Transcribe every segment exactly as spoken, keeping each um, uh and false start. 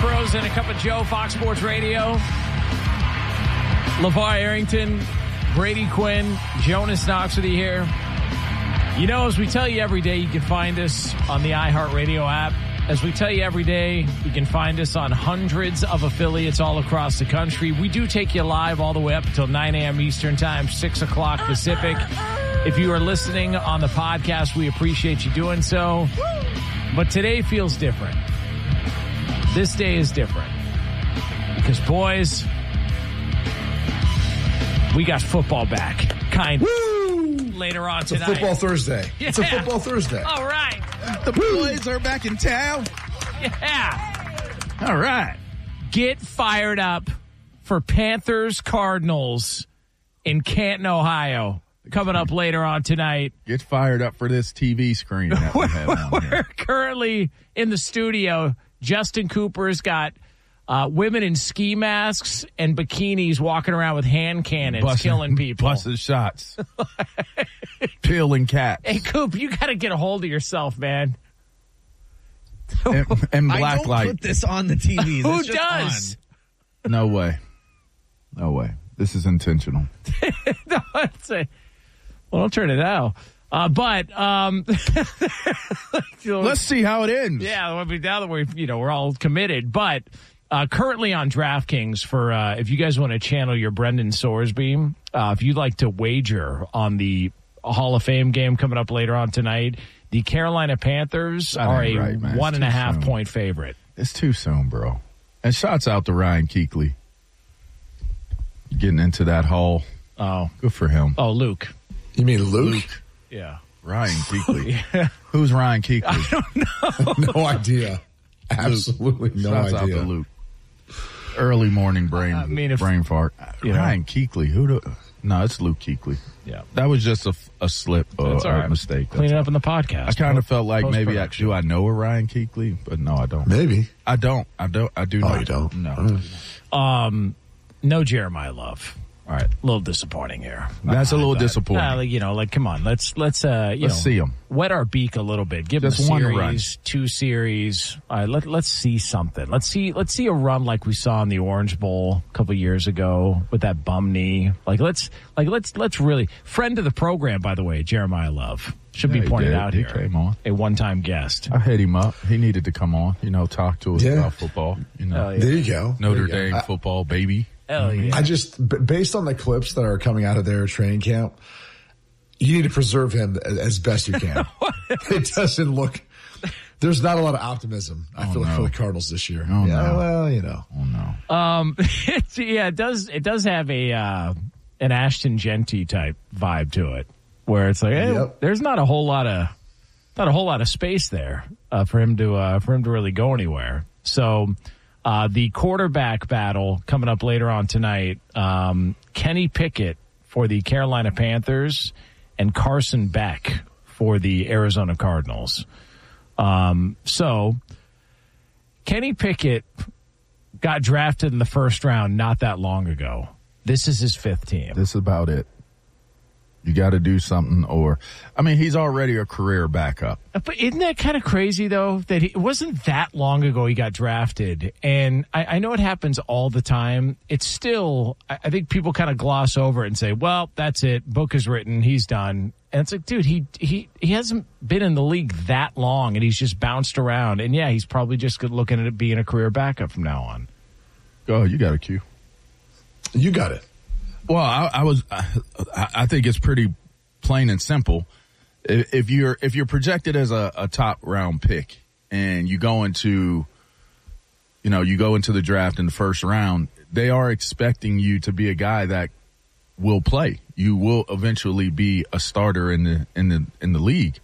Pros and a Cup of Joe, Fox Sports Radio. LeVar Arrington, Brady Quinn, Jonas Knox with you here. You know, as we tell you every day, you can find us on the iHeartRadio app. As we tell you every day, you can find us on hundreds of affiliates all across the country. We do take you live all the way up until nine a.m. Eastern Time, six o'clock Pacific. If you are listening on the podcast, we appreciate you doing so. But today feels different. This day is different. Because, boys, we got football back. Kind of. Woo! Later on it's tonight. It's a football Thursday. Yeah. It's a football Thursday. All right. The boys are back in town. Yeah. All right. Get fired up for Panthers Cardinals in Canton, Ohio. Coming up later on tonight. Get fired up for this T V screen that we have on We're here. currently in the studio. Justin Cooper's got uh, women in ski masks and bikinis walking around with hand cannons, Busting, killing people. Busting shots. Peeling cats. Hey, Coop, you got to get a hold of yourself, man. And, and black I don't light. put this on the T V. Who That's just does? on. No way. No way. This is intentional. No, it's a, well, don't turn it out. Uh, but um, let's see how it ends. Yeah, I mean, now that we're you know we're all committed, but uh, currently on DraftKings for uh, if you guys want to channel your Brendan Sorsby, uh, if you'd like to wager on the Hall of Fame game coming up later on tonight, the Carolina Panthers That are a ain't right, man. one It's and a too half soon. point favorite. It's too soon, bro. And shouts out to Ryan Keekley. Getting into that hole. Oh, Good for him. oh, Luke. You mean Luke? Luke. Yeah. Ryan Keekley. Yeah. Who's Ryan Keekley? No idea. Absolutely no Shouts idea. out to Luke. Early morning brain I mean, if- brain fart. you know. Ryan Keekley. Who do? No, it's Luke Keekley. Yeah. That was just a, a slip or That's all a right. mistake. Clean That's it up in the podcast. I kind of felt like maybe I, Post-production. do I know a Ryan Keekley, but no, I don't. Maybe. I don't. I don't. I do Oh, not. you don't? No. Um, no Jeremiah Love. All right, a little disappointing here. That's a little But, disappointing. uh, like, you know, like come on, let's let's uh, you Let's know, see 'em. wet our beak a little bit. Give Just them a one series, run. two series. All right, let let's see something. Let's see let's see a run like we saw in the Orange Bowl a couple years ago with that bum knee. Like let's like let's let's really friend of the program, by the way, Jeremiah Love should Yeah, be he pointed did. out He here. came on. A one-time guest. I hit him up. He needed to come on, you know, talk to us Yeah. about football. You know, Oh, yeah. There you go. Notre There you Dame go. football, baby. Hell yeah. I just, b- based on the clips that are coming out of their training camp, you need to preserve him as- as best you can. It doesn't look, there's not a lot of optimism, I Oh, feel like, no. for the Cardinals this year. Oh, yeah, no. well, you know. Oh no. Um, it's, yeah, it does. It does have a uh, an Ashton Genty type vibe to it, where it's like, hey, Yep. there's not a whole lot of not a whole lot of space there uh, for him to uh, for him to really go anywhere. So, uh, the quarterback battle coming up later on tonight. Um, Kenny Pickett for the Carolina Panthers and Carson Beck for the Arizona Cardinals. Um, so, Kenny Pickett got drafted in the first round not that long ago. This is his fifth team. This is about it. You got to do something, or I mean, he's already a career backup. But isn't that kind of crazy, though, that he, it wasn't that long ago he got drafted? And I, I know it happens all the time. It's still, I, I think people kind of gloss over it and say, well, that's it. Book is written. He's done. And it's like, dude, he, he, he hasn't been in the league that long, and he's just bounced around. And, yeah, he's probably just looking at it being a career backup from now on. Go, you got a cue. You got it. Well, I, I was. I, I think it's pretty plain and simple. If if you're if you're projected as a, a top round pick and you go into, you know, you go into the draft in the first round, they are expecting you to be a guy that will play. You will eventually be a starter in the in the in the league.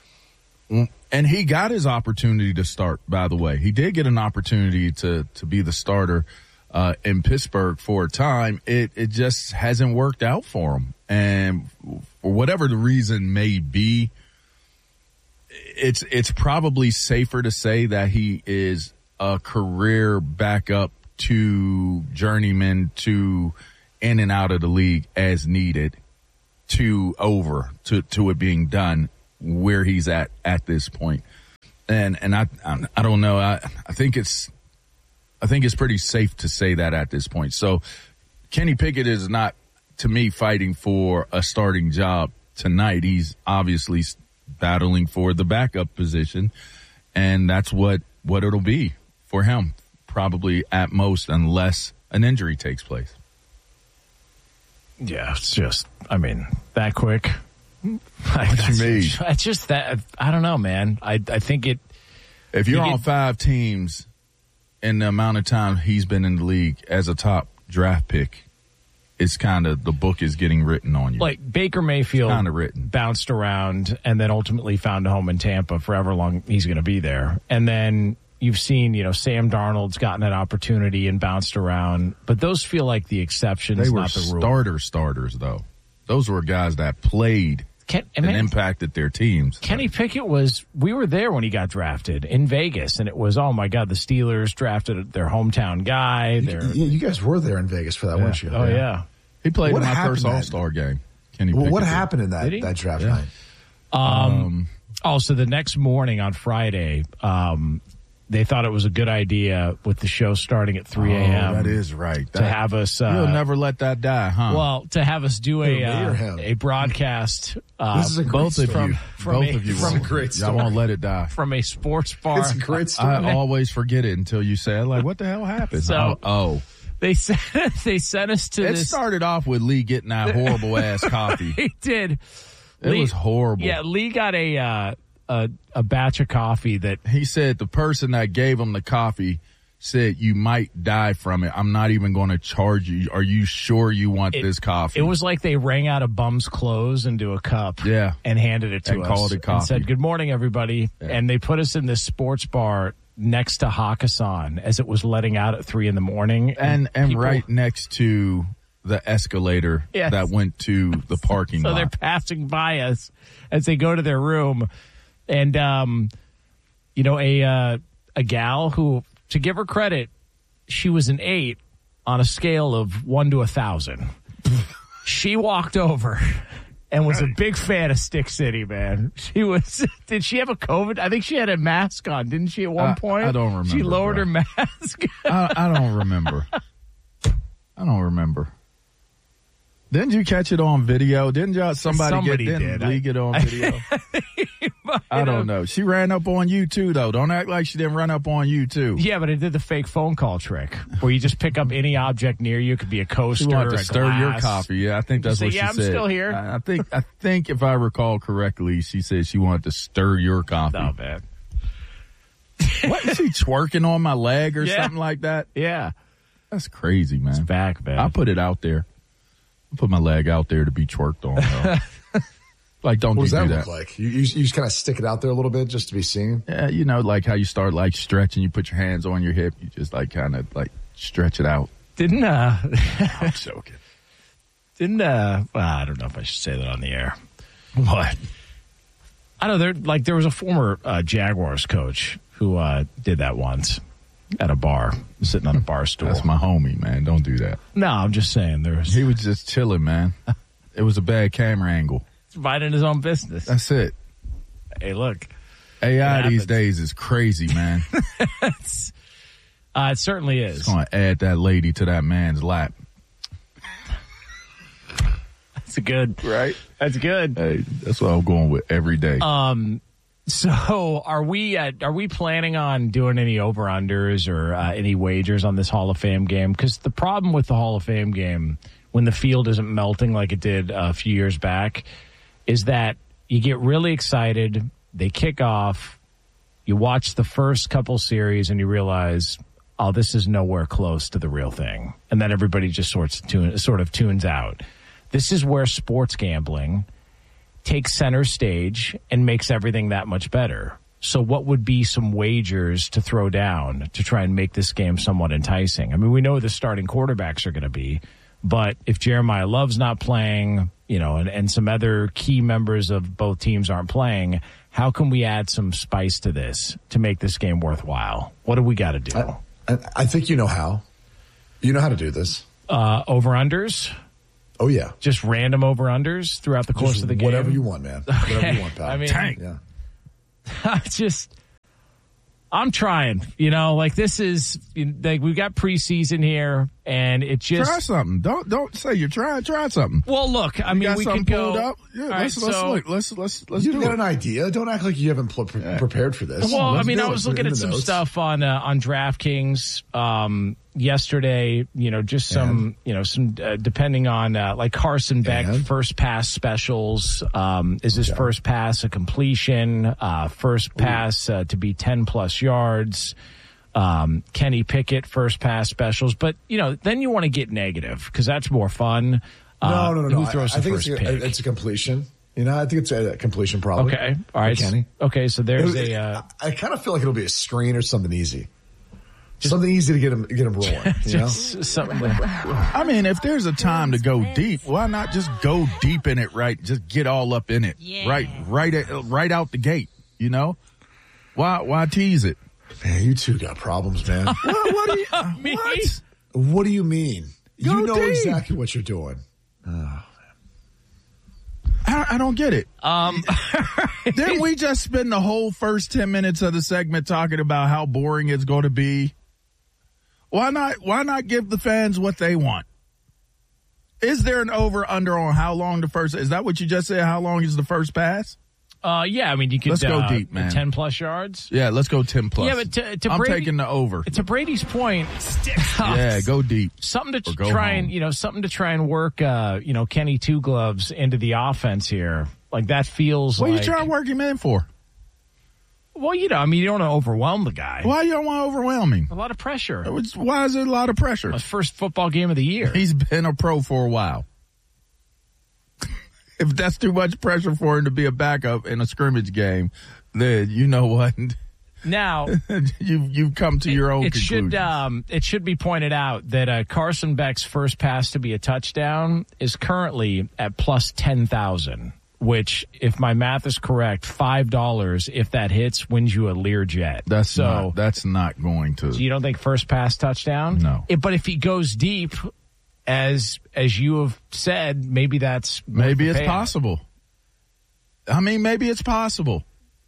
And he got his opportunity to start. By the way, he did get an opportunity to to be the starter. Uh, in Pittsburgh for a time, it, it just hasn't worked out for him. And for whatever the reason may be, it's, it's probably safer to say that he is a career backup to journeyman to in and out of the league as needed to over to, to it being done where he's at, at this point. And, and I, I don't know. I, I think it's, I think it's pretty safe to say that at this point. So Kenny Pickett is not, to me, fighting for a starting job tonight. He's obviously battling for the backup position, and that's what, what it'll be for him, probably at most, unless an injury takes place. Yeah, it's just, I mean, that quick. What you mean? It's just that, I don't know, man. I I think it. If you're you on get, five teams in the amount of time he's been in the league as a top draft pick, it's kind of, the book is getting written on you. Like Baker Mayfield kind of written. Bounced around and then ultimately found a home in Tampa for however long he's going to be there. And then you've seen, you know, Sam Darnold's gotten an opportunity and bounced around, but those feel like the exceptions, they were not the rule. starter starters, though. Those were guys that played Ken, and man, impacted their teams. Kenny Pickett was, we were there when he got drafted in Vegas, and it was, oh my God, the Steelers drafted their hometown guy. You, yeah, you guys were there in Vegas for that, yeah. weren't you? Oh, yeah. yeah. He played what in my first that? All-Star game. Kenny well, Pickett what did. happened in that, that draft yeah. night? Um, um, oh, so the next morning on Friday, um, they thought it was a good idea with the show starting at three a.m. Oh, that is right. To that, have us... Uh, you'll never let that die, huh? Well, to have us do a uh, a broadcast... Uh, this is a great both story. of you. From both a, of you. This is a great story. Y'all won't let it die. From a sports bar. It's a great story. I always forget it until you say it. Like, what the hell happened? So, oh, oh. They sent, they sent us to it this... It started off with Lee getting that horrible-ass coffee. He did. It Lee, was horrible. Yeah, Lee got a... Uh, A, a batch of coffee that he said the person that gave him the coffee said you might die from it. I'm not even going to charge you. Are you sure you want it, this coffee? It was like they rang out a bum's clothes into a cup, yeah, and handed it to and us called it coffee. and said, "Good morning, everybody." Yeah. And they put us in this sports bar next to Hakkasan as it was letting out at three in the morning, and and, and people, right next to the escalator yes. that went to the parking so lot. So they're passing by us as they go to their room. And, um, you know, a uh, a gal who, to give her credit, she was an eight on a scale of one to a thousand. She walked over and was a big fan of Stick City, man. She was, did she have a COVID? I think she had a mask on, didn't she, at one I, point? I don't remember. She lowered bro. her mask. I, I don't remember. I don't remember. Didn't you catch it on video? Didn't y'all somebody, somebody get didn't did. Lee get on video? I don't know. She ran up on you too, though. Don't act like she didn't run up on you too. Yeah, but it did the fake phone call trick where you just pick up any object near you. It could be a coaster, She wanted to a stir glass. your coffee. Yeah, I think that's Say, what she yeah, I'm said. still here. I, I think I think if I recall correctly, she said she wanted to stir your coffee. Oh man, what is she twerking on my leg or yeah. something like that? Yeah, that's crazy, man. It's back, man. I put it out there. I put my leg out there to be twerked on. Like, don't what do does that, that look like? You, you, you just kind of stick it out there a little bit just to be seen? Yeah, you know, like how you start like stretching, you put your hands on your hip, you just like kind of like stretch it out. Didn't, uh, I'm joking. Didn't, uh, well, I don't know if I should say that on the air. What? I don't know, there, like there was a former uh, Jaguars coach who uh, did that once at a bar, sitting on a bar stool. That's my homie, man. Don't do that. No, I'm just saying there was. He was just chilling, man. It was a bad camera angle. Minding his own business. That's it. Hey, look. A I these days is crazy, man. uh, it certainly is. It's going to add that lady to that man's lap. That's good. Right? That's good. Hey, that's what I'm going with every day. Um, so are we, uh, are we planning on doing any over-unders or uh, any wagers on this Hall of Fame game? Because the problem with the Hall of Fame game, when the field isn't melting like it did a few years back, is that you get really excited, they kick off, you watch the first couple series and you realize, oh, this is nowhere close to the real thing. And then everybody just sorts of tune, sort of tunes out. This is where sports gambling takes center stage and makes everything that much better. So what would be some wagers to throw down to try and make this game somewhat enticing? I mean, we know who the starting quarterbacks are going to be, but if Jeremiah Love's not playing, you know, and, and some other key members of both teams aren't playing, how can we add some spice to this to make this game worthwhile? What do we got to do? I, I, I think you know how. You know how to do this. Uh, over-unders? Oh, yeah. Just random over-unders throughout the course Just of the game? Whatever you want, man. Okay. Whatever you want, pal. I mean, Tank. Yeah. I just, I'm trying, you know, like this is like we've got preseason here, and it just try something. Don't don't say you're trying. Try something. Well, look, I you mean, got we something could go. pulled up. Yeah, all let's right, let's so, look. Let's let's let's You do got it. an idea. Don't act like you haven't pl- pre- Yeah. prepared for this. Well, Let's I mean, do I it. was Put it looking in at the some notes. stuff on uh, on DraftKings um, yesterday. You know, just some, And? you know, some uh, depending on uh, like Carson Beck And? first pass specials. Um, is his Okay. first pass a completion? Uh, first pass uh, to be ten plus yards. Um, Kenny Pickett first pass specials, but you know, then you want to get negative because that's more fun. Uh, No, no, no, no. Who throws I, I the think first it's a, pick? it's a completion. You know, I think it's a completion probably. Okay, all right, For Kenny. Okay, so there's It- a. Uh, I, I kind of feel like it'll be a screen or something easy. Something easy to get him get him rolling. You know? just something. Like, I mean, if there's a time to go deep, why not just go deep in it? Right, just get all up in it. Yeah. Right, right, at, right out the gate. You know, why why tease it? Man, you two got problems, man. What, what do you? Me? What? What do you mean? Go you know deep. exactly what you're doing. I, I don't get it. um, Didn't we just spend the whole first ten minutes of the segment talking about how boring it's going to be? Why not? Why not give the fans what they want? Is there an over under on how long the first? Is that what you just said? How long is the first pass? uh, yeah, I mean, you could Let's go uh, deep, man. ten plus yards. Yeah, let's go ten plus. Yeah, but to, to I'm Brady, taking the over. to Brady's point, Yeah, go deep. something to Or go try home. and you know something to try and work uh, you know Kenny Two Gloves into the offense here. Like that feels What like are you trying to work him in for? well, you know, I mean, you don't want to overwhelm the guy. Why you don't want to overwhelm him? A lot of pressure. It's- Why is there a lot of pressure? His first football game of the year. He's been a pro for a while. If that's too much pressure for him to be a backup in a scrimmage game, then you know what? Now, you you've come to your own it conclusion. should um, it should be pointed out that uh, Carson Beck's first pass to be a touchdown is currently at plus ten thousand. Which, if my math is correct, five dollars if that hits wins you a Learjet. That's so. not, that's not going to. So you don't think first pass touchdown? No. It- but if he goes deep, as as you have said, maybe that's worth Maybe the it's payout. possible. I mean, maybe it's possible.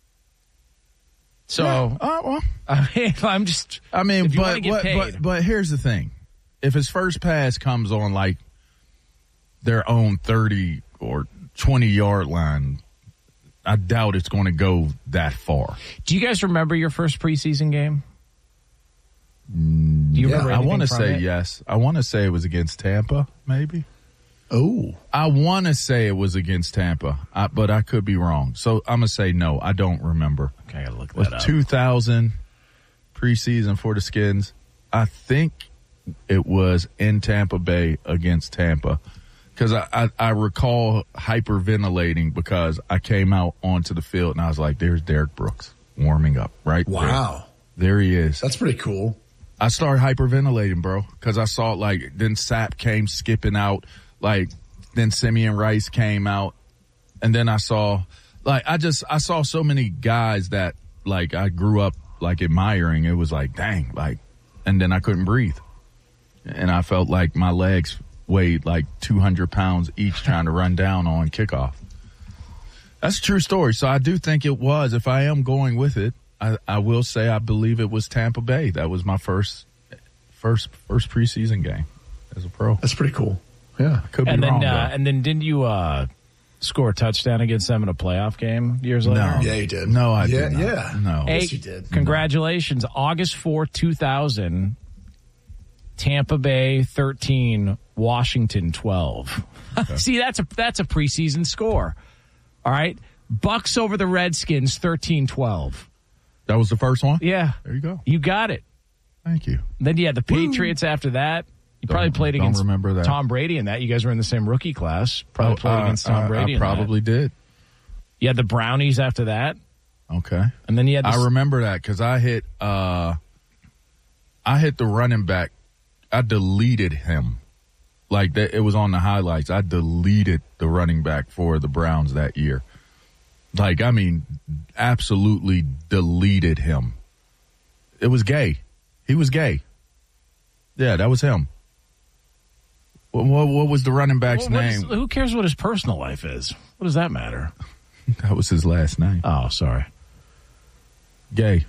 So Yeah. Uh, well, I mean, I'm just. I mean, If you but, wanna get but, paid. but but here's the thing: if his first pass comes on like their own thirty or twenty yard line, I doubt it's going to go that far. Do you guys remember your first preseason game? Do you yeah, remember? I anything want to from say it? yes. I want to say it was against Tampa, maybe. Oh, I want to say it was against Tampa, I, but I could be wrong. So I'm gonna say no. I don't remember. Okay, I gotta look It was that up. two thousand preseason for the Skins. I think it was in Tampa Bay against Tampa because I, I, I recall hyperventilating because I came out onto the field and I was like, "There's Derek Brooks warming up right wow. there. There he is." That's pretty cool. I started hyperventilating, bro, because I saw like then Sapp came skipping out, like then Simeon Rice came out, and then I saw like I just I saw so many guys that like I grew up like admiring. It was like dang, like, and then I couldn't breathe, and I felt like my legs weighed like two hundred pounds each trying to run down on kickoff. That's a true story. So I do think it was. If I am going with it, I, I will say I believe it was Tampa Bay. That was my first, first, first preseason game as a pro. That's pretty cool. Yeah. Could be And then, wrong. uh, though. and then, didn't you uh, score a touchdown against them in a playoff game years later? No. Yeah, you did. No, I yeah, did not. Yeah. No. Hey, Yes, you did. Congratulations, August fourth, two thousand. Tampa Bay thirteen, Washington twelve. See, that's a that's a preseason score. All right, Bucks over the Redskins thirteen twelve. That was the first one? Yeah, There you go. you got it. Thank you. Then you had the Patriots after that. You Don't- probably played don't against remember that. Tom Brady in that. You guys were in the same rookie class. Probably Oh, played uh, against Tom uh, Brady. I in that. probably did. You had the Brownies after that, Okay. and then you had the I remember that because I hit, uh, I hit the running back. I deleted him. Like that, it was on the highlights. I deleted the running back for the Browns that year. Like, I mean, absolutely deleted him. It was gay. He was gay. Yeah, that was him. What, what, what was the running back's Well, what is- name? who cares what his personal life is? What does that matter? That was his last name. Oh, sorry. Gay.